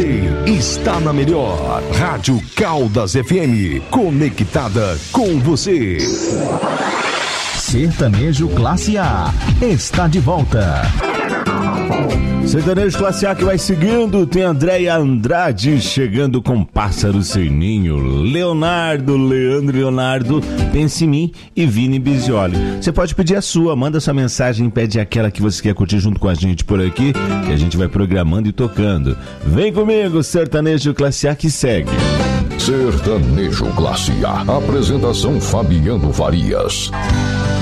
Você está na melhor Rádio Caldas FM, conectada com você. Sertanejo Classe A está de volta. Sertanejo Classe A que vai seguindo, tem Andréia Andrade chegando com Pássaro Sem Ninho, Leandro Leonardo, Pense em Mim e Vini Bizioli. Você pode pedir a sua, manda sua mensagem, pede aquela que você quer curtir junto com a gente por aqui, que a gente vai programando e tocando. Vem comigo, Sertanejo Classe A que segue. Sertanejo Classe A, apresentação Fabiano Farias.